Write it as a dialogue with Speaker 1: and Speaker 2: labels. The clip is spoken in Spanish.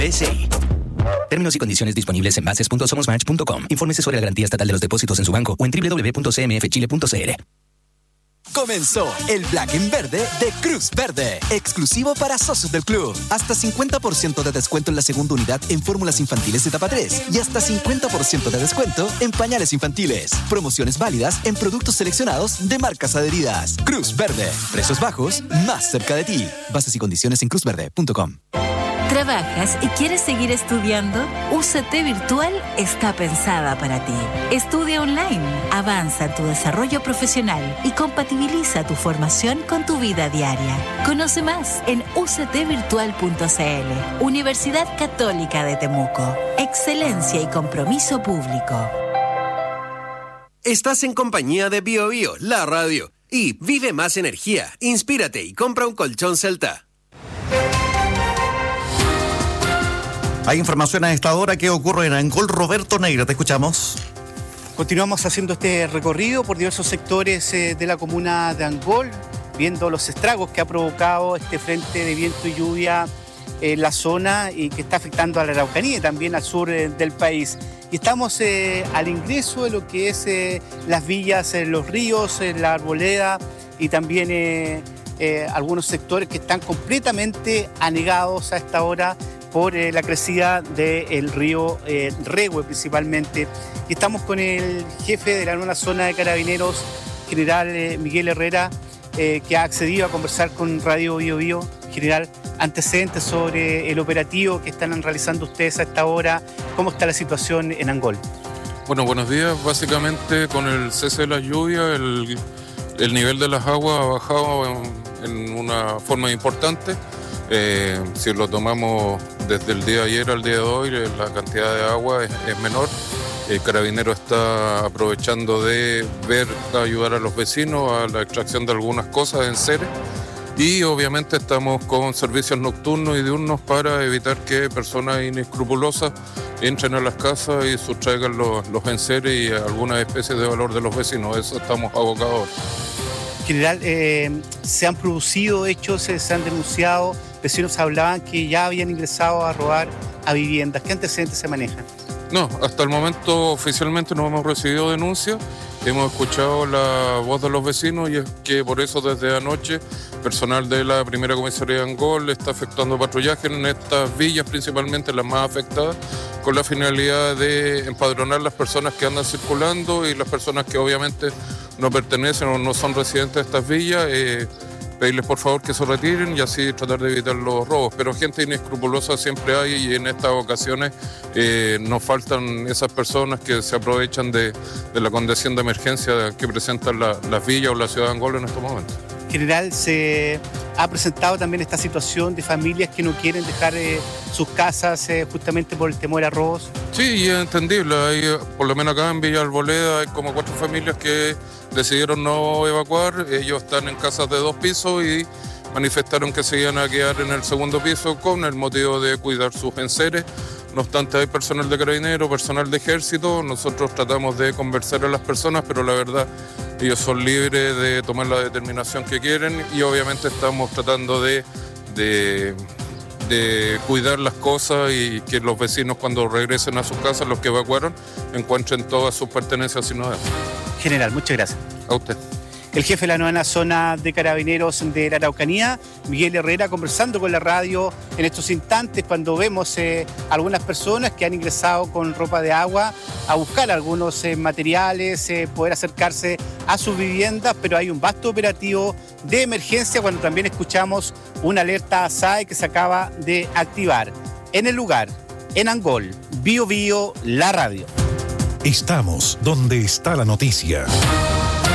Speaker 1: SI. Términos y condiciones disponibles en bases.somosmatch.com. Infórmese sobre la garantía estatal de los depósitos en su banco o en www.cmfchile.cl.
Speaker 2: Comenzó el Black en Verde de Cruz Verde, exclusivo para socios del club. Hasta 50% de descuento en la segunda unidad en fórmulas infantiles de etapa 3 y hasta 50% de descuento en pañales infantiles. Promociones válidas en productos seleccionados de marcas adheridas. Cruz Verde, precios bajos, más cerca de ti. Bases y condiciones en cruzverde.com.
Speaker 3: ¿Trabajas y quieres seguir estudiando? UCT Virtual está pensada para ti. Estudia online, avanza en tu desarrollo profesional y compatibiliza tu formación con tu vida diaria. Conoce más en uctvirtual.cl. Universidad Católica de Temuco. Excelencia y compromiso público.
Speaker 4: Estás en compañía de BioBio, la radio. Y vive más energía, inspírate y compra un colchón Celta.
Speaker 5: Hay información a esta hora que ocurre en Angol. Roberto Neira, te escuchamos.
Speaker 6: Continuamos haciendo este recorrido por diversos sectores de la comuna de Angol, viendo los estragos que ha provocado este frente de viento y lluvia en la zona y que está afectando a la Araucanía y también al sur del país. Y estamos al ingreso de lo que es las villas, los ríos, la arboleda y también algunos sectores que están completamente anegados a esta hora por la crecida del río Rehue principalmente. Y estamos con el jefe de la nueva zona de Carabineros, general Miguel Herrera, que ha accedido a conversar con Radio BioBio. General, antecedentes sobre el operativo que están realizando ustedes a esta hora, ¿cómo está la situación en Angol?
Speaker 7: Bueno, buenos días. Básicamente con el cese de la lluvia, el nivel de las aguas ha bajado en una forma importante. Si lo tomamos desde el día de ayer al día de hoy, la cantidad de agua es menor. El Carabinero está aprovechando de ayudar a los vecinos a la extracción de algunas cosas en seres. Y obviamente estamos con servicios nocturnos y diurnos para evitar que personas inescrupulosas entren a las casas y sustraigan los enseres y algunas especies de valor de los vecinos. Eso estamos abocados.
Speaker 6: General, se han producido hechos, se han denunciado, vecinos hablaban que ya habían ingresado a robar a viviendas. ¿Qué antecedentes se manejan?
Speaker 7: No, hasta el momento oficialmente no hemos recibido denuncias. Hemos escuchado la voz de los vecinos y es que por eso desde anoche personal de la primera comisaría de Angol está efectuando patrullaje en estas villas, principalmente las más afectadas, con la finalidad de empadronar las personas que andan circulando y las personas que obviamente no pertenecen o no son residentes de estas villas, pedirles por favor que se retiren y así tratar de evitar los robos. Pero gente inescrupulosa siempre hay y en estas ocasiones nos faltan esas personas que se aprovechan de la condición de emergencia que presentan las villas o la ciudad de Angol en estos momentos.
Speaker 6: General, se ha presentado también esta situación de familias que no quieren dejar sus casas justamente por el temor a robos.
Speaker 7: Sí, y es entendible. Hay, por lo menos acá en Villa Arboleda hay como 4 familias que decidieron no evacuar. Ellos están en casas de 2 pisos y manifestaron que se iban a quedar en el segundo piso con el motivo de cuidar sus enseres. No obstante, hay personal de Carabineros, personal de Ejército. Nosotros tratamos de conversar a las personas, pero la verdad, ellos son libres de tomar la determinación que quieren y obviamente estamos tratando de cuidar las cosas y que los vecinos cuando regresen a sus casas, los que evacuaron, encuentren todas sus pertenencias sin nada.
Speaker 6: General, muchas gracias.
Speaker 7: A usted.
Speaker 6: El jefe de la nueva zona de Carabineros de la Araucanía, Miguel Herrera, conversando con la radio en estos instantes cuando vemos algunas personas que han ingresado con ropa de agua a buscar algunos materiales, poder acercarse a sus viviendas, pero hay un vasto operativo de emergencia cuando también escuchamos una alerta SAE que se acaba de activar. En el lugar, en Angol, BioBio, la radio.
Speaker 8: Estamos donde está la noticia.